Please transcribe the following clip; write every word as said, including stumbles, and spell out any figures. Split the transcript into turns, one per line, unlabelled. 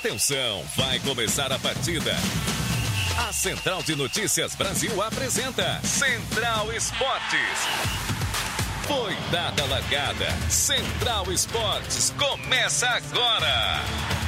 Atenção, vai começar a partida. A Central de Notícias Brasil apresenta Central Esportes. Foi dada a largada. Central Esportes começa agora.